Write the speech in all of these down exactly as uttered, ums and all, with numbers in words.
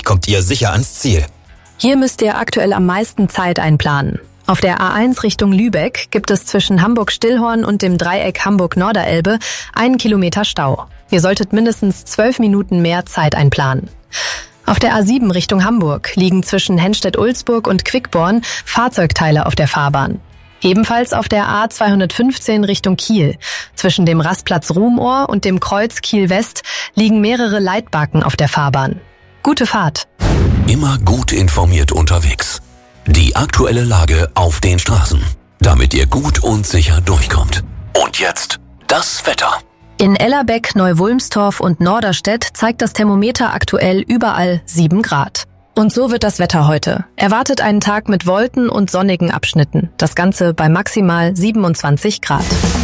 kommt ihr sicher ans Ziel. Hier müsst ihr aktuell am meisten Zeit einplanen. Auf der A eins Richtung Lübeck gibt es zwischen Hamburg-Stillhorn und dem Dreieck Hamburg-Norderelbe einen Kilometer Stau. Ihr solltet mindestens zwölf Minuten mehr Zeit einplanen. Auf der A sieben Richtung Hamburg liegen zwischen Henstedt-Ulzburg und Quickborn Fahrzeugteile auf der Fahrbahn. Ebenfalls auf der A zweihundertfünfzehn Richtung Kiel. Zwischen dem Rastplatz Ruhmoor und dem Kreuz Kiel-West liegen mehrere Leitbaken auf der Fahrbahn. Gute Fahrt! Immer gut informiert unterwegs. Die aktuelle Lage auf den Straßen, damit ihr gut und sicher durchkommt. Und jetzt das Wetter. In Ellerbeck, Neu-Wulmstorf und Norderstedt zeigt das Thermometer aktuell überall sieben Grad. Und so wird das Wetter heute. Erwartet einen Tag mit Wolken und sonnigen Abschnitten. Das Ganze bei maximal siebenundzwanzig Grad.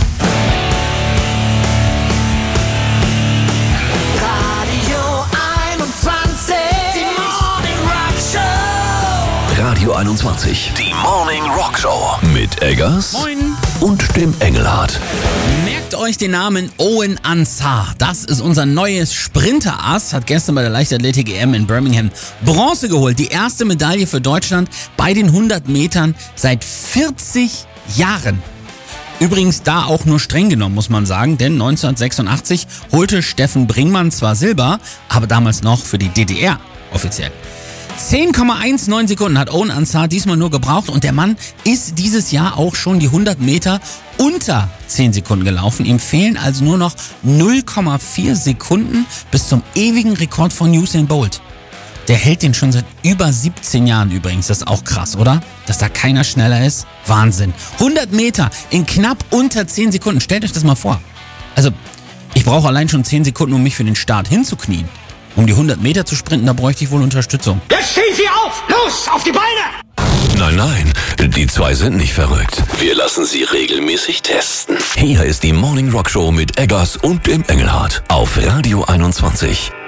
Radio einundzwanzig, die Morning Rock Show mit Eggers Moin. Und dem Engelhardt. Merkt euch den Namen Owen Ansar. Das ist unser neues Sprinterass. Hat gestern bei der Leichtathletik-E M in Birmingham Bronze geholt. Die erste Medaille für Deutschland bei den hundert Metern seit vierzig Jahren. Übrigens da auch nur streng genommen, muss man sagen, denn neunzehnhundertsechsundachtzig holte Steffen Bringmann zwar Silber, aber damals noch für die D D R offiziell. zehn Komma neunzehn Sekunden hat Owen Ansar diesmal nur gebraucht und der Mann ist dieses Jahr auch schon die hundert Meter unter zehn Sekunden gelaufen. Ihm fehlen also nur noch null Komma vier Sekunden bis zum ewigen Rekord von Usain Bolt. Der hält den schon seit über siebzehn Jahren übrigens. Das ist auch krass, oder? Dass da keiner schneller ist? Wahnsinn. hundert Meter in knapp unter zehn Sekunden. Stellt euch das mal vor. Also, ich brauche allein schon zehn Sekunden, um mich für den Start hinzuknien. Um die hundert Meter zu sprinten, da bräuchte ich wohl Unterstützung. Jetzt stehen Sie auf! Los, auf die Beine! Nein, nein, die zwei sind nicht verrückt. Wir lassen sie regelmäßig testen. Hier ist die Morning Rock Show mit Eggers und dem Engelhardt auf Radio einundzwanzig.